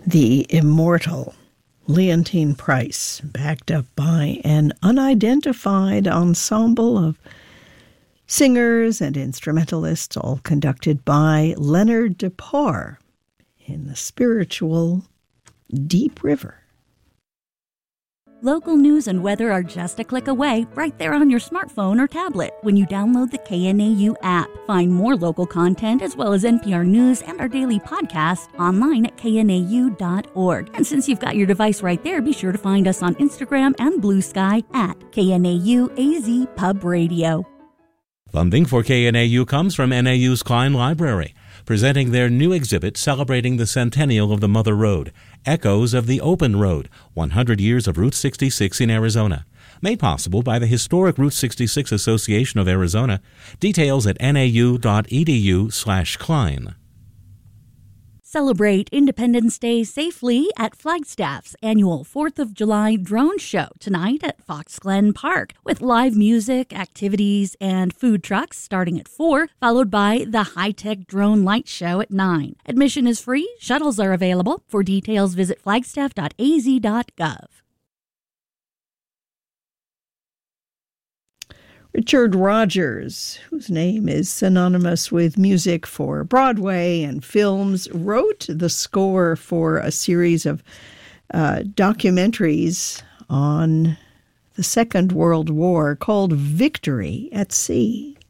The immortal Leontyne Price, backed up by an unidentified ensemble of singers and instrumentalists, all conducted by Leonard DePauw in the spiritual Deep River. Local news and weather are just a click away, right there on your smartphone or tablet when you download the KNAU app. Find more local content as well as NPR News and our daily podcast online at knau.org. And since you've got your device right there, be sure to find us on Instagram and Blue Sky at KNAU AZ Pub Radio. Funding for KNAU comes from NAU's Klein Library, presenting their new exhibit celebrating the centennial of the Mother Road, Echoes of the Open Road, 100 Years of Route 66 in Arizona. Made possible by the historic Route 66 Association of Arizona. Details at nau.edu/Klein. Celebrate Independence Day safely at Flagstaff's annual 4th of July drone show tonight at Fox Glen Park, with live music, activities, and food trucks starting at 4, followed by the high-tech drone light show at 9. Admission is free. Shuttles are available. For details, visit flagstaff.az.gov. Richard Rodgers, whose name is synonymous with music for Broadway and films, wrote the score for a series of documentaries on the Second World War called Victory at Sea.